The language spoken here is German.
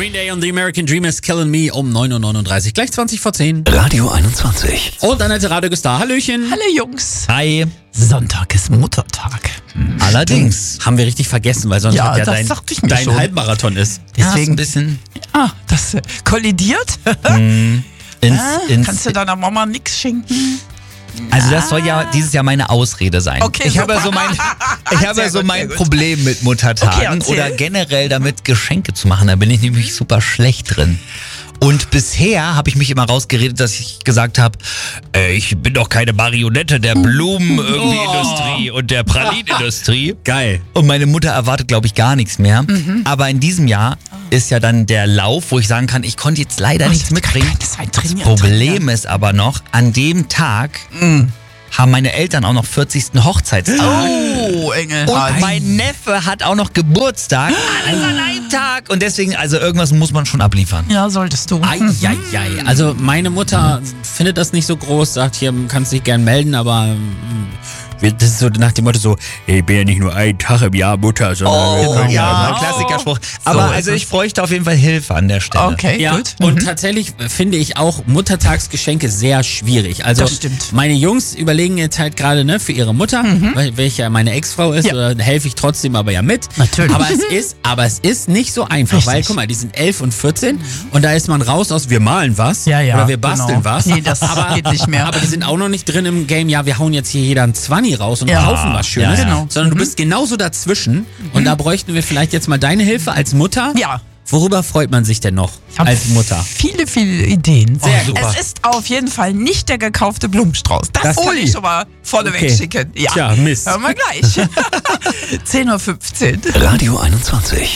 Green Day und The American Dream is Killing Me um 9.39 Uhr, gleich 20 vor 10. Radio 21. Und Annette Radek ist da. Hallöchen. Hallo Jungs. Hi. Sonntag ist Muttertag. Allerdings. Haben wir richtig vergessen, weil sonst Ja, ja das dachte ich mir dein schon. Halbmarathon ist. Deswegen ein bisschen das kollidiert. Kannst du deiner Mama nichts schenken? Also das soll ja dieses Jahr meine Ausrede sein. Okay, ich habe ja super. so mein sehr gut. Problem mit Muttertagen Okay, erzähl. oder generell damit Geschenke zu machen. Da bin ich nämlich super schlecht drin. Und bisher habe ich mich immer rausgeredet, dass ich gesagt habe, ich bin doch keine Marionette der Blumenindustrie und der Pralinenindustrie. Geil. Und meine Mutter erwartet, glaube ich, gar nichts mehr. Aber in diesem Jahr ist ja dann der Lauf, wo ich sagen kann, ich konnte jetzt leider nichts mitbringen. Das Problem ist aber noch, an dem Tag haben meine Eltern auch noch 40. Hochzeitstag. Oh, Engel. Und mein Neffe hat auch noch Geburtstag. Alles an einem Tag. Und deswegen, also irgendwas muss man schon abliefern. Ja, solltest du. Eieiei. Also meine Mutter findet das nicht so groß, sagt hier, kannst dich gern melden, aber das ist so nach dem Motto so, ich bin ja nicht nur einen Tag im Jahr Mutter, sondern Ja, ein Klassikerspruch. Aber also ich bräuchte auf jeden Fall Hilfe an der Stelle. Okay, ja, gut. und tatsächlich finde ich auch Muttertagsgeschenke sehr schwierig. Also Das stimmt. meine Jungs überlegen jetzt halt gerade für ihre Mutter, welche ja meine Ex-Frau ist, Ja. oder helfe ich trotzdem aber ja mit. Natürlich. Aber es ist nicht so einfach, Richtig. weil guck mal, die sind 11 und 14 und da ist man raus aus, wir malen was Ja, ja, oder wir basteln genau. was. Nee, das geht nicht mehr. Aber die sind auch noch nicht drin im Game, ja, wir hauen jetzt hier jeder einen 20 raus und Ja. kaufen was Schönes. Ja, genau. Sondern du bist genauso dazwischen und da bräuchten wir vielleicht jetzt mal deine Hilfe als Mutter. Ja. Worüber freut man sich denn noch Ich hab als Mutter? Viele, viele Ideen. Sehr super. Es ist auf jeden Fall nicht der gekaufte Blumenstrauß. Das kann ich schon mal vorneweg Okay. schicken. Ja. Tja, Mist. Hören wir gleich. 10.15 Uhr. Radio 21.